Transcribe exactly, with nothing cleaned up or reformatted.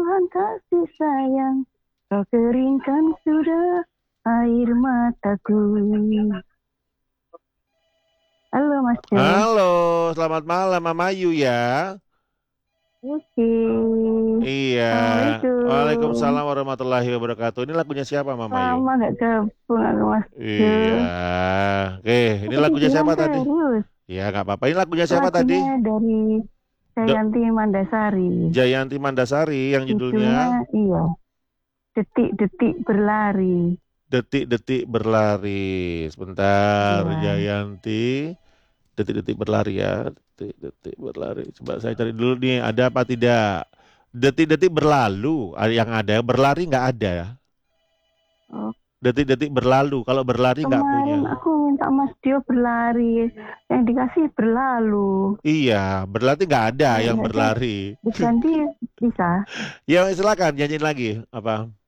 Tuhan kasih sayang, kau keringkan sudah air mataku. Halo Mas Jo. Halo, selamat malam Mama Ayu ya. Oke. Iya. Assalamualaikum. Waalaikumsalam warahmatullahi wabarakatuh. Ini lagunya siapa Mama Ayu? Lama gak gabung aku Mas Jo. Iya. Oke, ini Tapi lagunya hilang siapa tadi? terus. Ya nggak apa-apa. Ini lagunya siapa tadi? Lagunya dari De- Jayanti Mandasari. Jayanti Mandasari yang Judulnya judulnya iya, Detik-detik berlari. Detik-detik berlari. Sebentar, Iya. Jayanti. Detik-detik berlari ya. Detik-detik berlari. Coba saya cari dulu nih, ada apa tidak? Detik-detik berlalu, ah, yang ada berlari nggak ada ya. Oh, Detik-detik berlalu, kalau berlari nggak kemarin punya. aku minta Mas Dio berlari, yang dikasih berlalu. Iya, berarti nggak ada Kalau yang nggak ada berlari. diganti bisa. Ya silakan nyanyiin lagi apa?